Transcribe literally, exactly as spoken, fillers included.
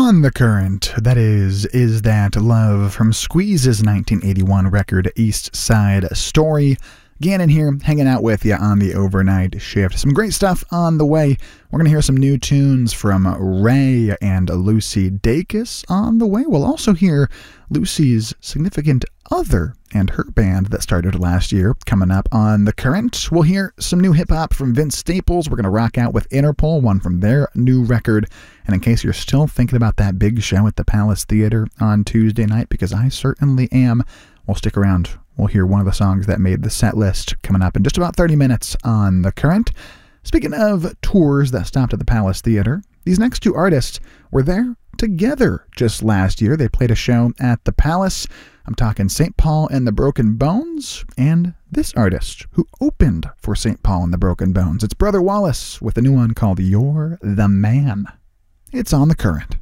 On the Current, that is, Is That Love from Squeeze's nineteen eighty-one record East Side Story. Gannon here, hanging out with you on the overnight shift. Some great stuff on the way. We're going to hear some new tunes from Ray and Lucy Dacus on the way. We'll also hear Lucy's significant other and her band that started last year coming up on The Current. We'll hear some new hip-hop from Vince Staples. We're going to rock out with Interpol, one from their new record. And in case you're still thinking about that big show at the Palace Theater on Tuesday night, because I certainly am, well, stick around. We'll hear one of the songs that made the set list coming up in just about thirty minutes on The Current. Speaking of tours that stopped at the Palace Theater, these next two artists were there together just last year. They played a show at the Palace. I'm talking Saint Paul and the Broken Bones, and this artist who opened for Saint Paul and the Broken Bones. It's Brother Wallace with a new one called You're the Man. It's on The Current.